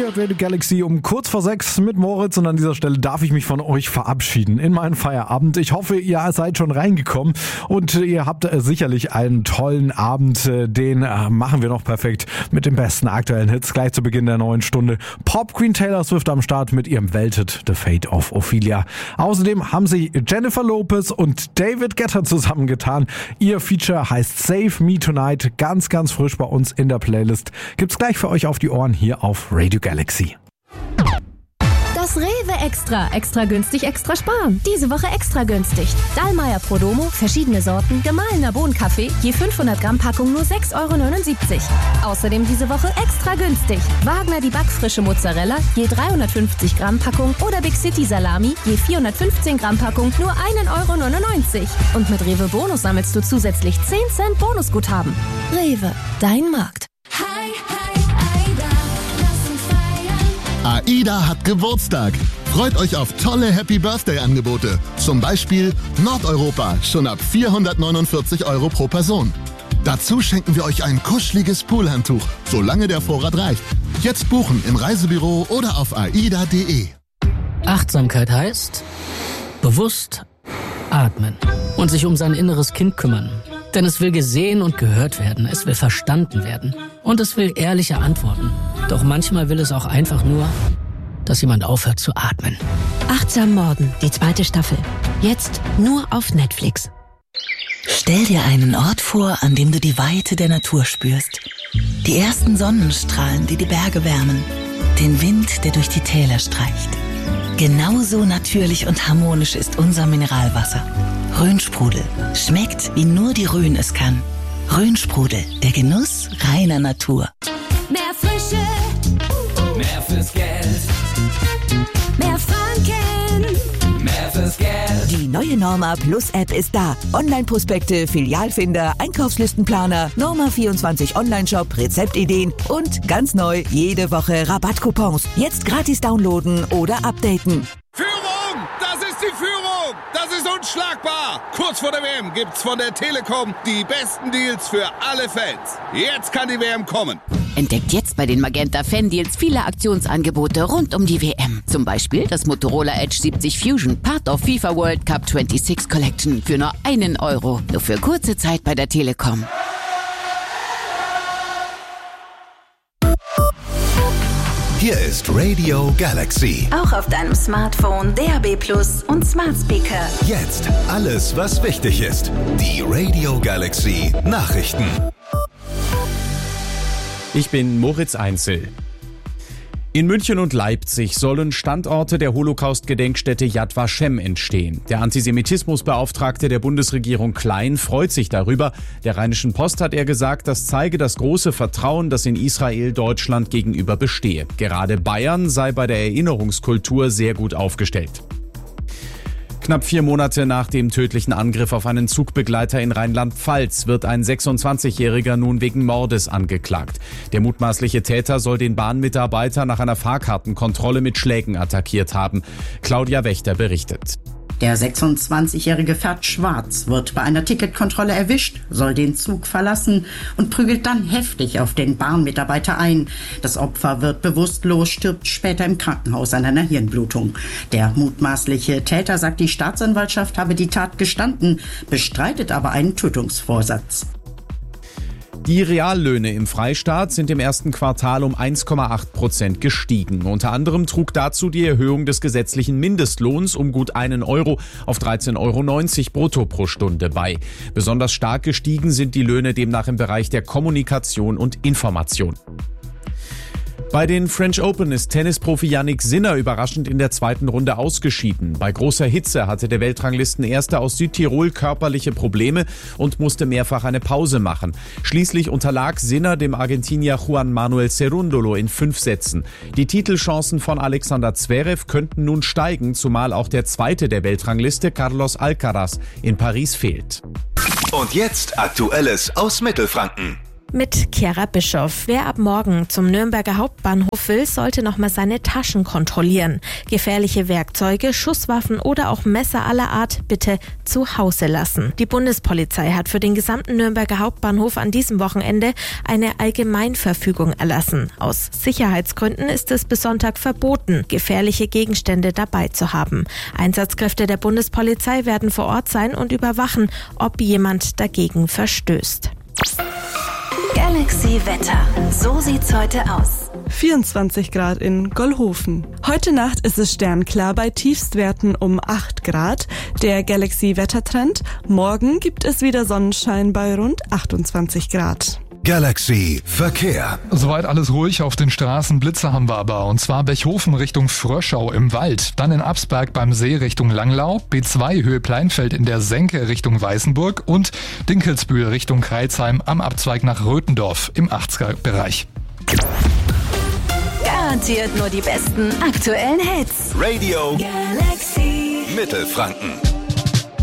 Ihr hört Radio Galaxy um kurz vor 6 mit Moritz und an dieser Stelle darf ich mich von euch verabschieden in meinen Feierabend. Ich hoffe, ihr seid schon reingekommen und ihr habt sicherlich einen tollen Abend. Den machen wir noch perfekt mit den besten aktuellen Hits gleich zu Beginn der neuen Stunde. Pop Queen Taylor Swift am Start mit ihrem Welthit The Fate of Ophelia. Außerdem haben sich Jennifer Lopez und David Guetta zusammengetan. Ihr Feature heißt Save Me Tonight. Ganz, ganz frisch bei uns in der Playlist. Gibt's gleich für euch auf die Ohren hier auf Radio Galaxy. Das Rewe Extra. Extra günstig, extra sparen. Diese Woche extra günstig. Dallmayr Prodomo, verschiedene Sorten, gemahlener Bohnenkaffee, je 500 Gramm Packung nur 6,79 €. Außerdem diese Woche extra günstig. Wagner die backfrische Mozzarella, je 350 Gramm Packung oder Big City Salami, je 415 Gramm Packung nur 1,99 €. Und mit Rewe Bonus sammelst du zusätzlich 10 Cent Bonusguthaben. Rewe, dein Markt. AIDA hat Geburtstag. Freut euch auf tolle Happy-Birthday-Angebote. Zum Beispiel Nordeuropa, schon ab 449 € pro Person. Dazu schenken wir euch ein kuscheliges Poolhandtuch, solange der Vorrat reicht. Jetzt buchen im Reisebüro oder auf aida.de. Achtsamkeit heißt bewusst atmen und sich um sein inneres Kind kümmern. Denn es will gesehen und gehört werden, es will verstanden werden und es will ehrliche Antworten. Doch manchmal will es auch einfach nur, dass jemand aufhört zu atmen. Achtsam Morden, die 2. Staffel. Jetzt nur auf Netflix. Stell dir einen Ort vor, an dem du die Weite der Natur spürst. Die ersten Sonnenstrahlen, die die Berge wärmen. Den Wind, der durch die Täler streicht. Genauso natürlich und harmonisch ist unser Mineralwasser. Rhönsprudel. Schmeckt, wie nur die Rhön es kann. Rhönsprudel, der Genuss reiner Natur. Mehr Frische, mehr fürs Geld, mehr Franken, mehr fürs Geld. Die neue Norma Plus App ist da. Online-Prospekte, Filialfinder, Einkaufslistenplaner, Norma 24 Online-Shop, Rezeptideen und ganz neu jede Woche Rabattcoupons. Jetzt gratis downloaden oder updaten. Führung! Das ist die Führung! Das ist unschlagbar! Kurz vor der WM gibt's von der Telekom die besten Deals für alle Fans. Jetzt kann die WM kommen. Entdeckt jetzt bei den Magenta Fan-Deals viele Aktionsangebote rund um die WM. Zum Beispiel das Motorola Edge 70 Fusion, Part of FIFA World Cup 26 Collection für nur 1 €. Nur für kurze Zeit bei der Telekom. Hier ist Radio Galaxy. Auch auf deinem Smartphone, DAB+ und Smart Speaker. Jetzt alles, was wichtig ist. Die Radio Galaxy Nachrichten. Ich bin Moritz Einzel. In München und Leipzig sollen Standorte der Holocaust-Gedenkstätte Yad Vashem entstehen. Der Antisemitismusbeauftragte der Bundesregierung Klein freut sich darüber. Der Rheinischen Post hat er gesagt, das zeige das große Vertrauen, das in Israel Deutschland gegenüber bestehe. Gerade Bayern sei bei der Erinnerungskultur sehr gut aufgestellt. Knapp 4 Monate nach dem tödlichen Angriff auf einen Zugbegleiter in Rheinland-Pfalz wird ein 26-Jähriger nun wegen Mordes angeklagt. Der mutmaßliche Täter soll den Bahnmitarbeiter nach einer Fahrkartenkontrolle mit Schlägen attackiert haben. Claudia Wächter berichtet. Der 26-Jährige fährt schwarz, wird bei einer Ticketkontrolle erwischt, soll den Zug verlassen und prügelt dann heftig auf den Bahnmitarbeiter ein. Das Opfer wird bewusstlos, stirbt später im Krankenhaus an einer Hirnblutung. Der mutmaßliche Täter sagt, die Staatsanwaltschaft habe die Tat gestanden, bestreitet aber einen Tötungsvorsatz. Die Reallöhne im Freistaat sind im ersten Quartal um 1,8% gestiegen. Unter anderem trug dazu die Erhöhung des gesetzlichen Mindestlohns um gut 1 € auf 13,90 € brutto pro Stunde bei. Besonders stark gestiegen sind die Löhne demnach im Bereich der Kommunikation und Information. Bei den French Open ist Tennisprofi Jannik Sinner überraschend in der 2. Runde ausgeschieden. Bei großer Hitze hatte der Weltranglistenerste aus Südtirol körperliche Probleme und musste mehrfach eine Pause machen. Schließlich unterlag Sinner dem Argentinier Juan Manuel Cerúndolo in 5 Sätzen. Die Titelchancen von Alexander Zverev könnten nun steigen, zumal auch der Zweite der Weltrangliste, Carlos Alcaraz, in Paris fehlt. Und jetzt Aktuelles aus Mittelfranken. Mit Chiara Bischoff. Wer ab morgen zum Nürnberger Hauptbahnhof will, sollte nochmal seine Taschen kontrollieren. Gefährliche Werkzeuge, Schusswaffen oder auch Messer aller Art bitte zu Hause lassen. Die Bundespolizei hat für den gesamten Nürnberger Hauptbahnhof an diesem Wochenende eine Allgemeinverfügung erlassen. Aus Sicherheitsgründen ist es bis Sonntag verboten, gefährliche Gegenstände dabei zu haben. Einsatzkräfte der Bundespolizei werden vor Ort sein und überwachen, ob jemand dagegen verstößt. Galaxy Wetter. So sieht's heute aus. 24 Grad in Gollhofen. Heute Nacht ist es sternklar bei Tiefstwerten um 8 Grad. Der Galaxy Wettertrend. Morgen gibt es wieder Sonnenschein bei rund 28 Grad. Galaxy Verkehr. Soweit alles ruhig auf den Straßen. Blitze haben wir aber. Und zwar Bechhofen Richtung Fröschau im Wald. Dann in Absberg beim See Richtung Langlau. B2 Höhe Pleinfeld in der Senke Richtung Weißenburg. Und Dinkelsbühl Richtung Kreilsheim am Abzweig nach Röthendorf im 80er-Bereich. Garantiert nur die besten aktuellen Hits. Radio Galaxy Mittelfranken.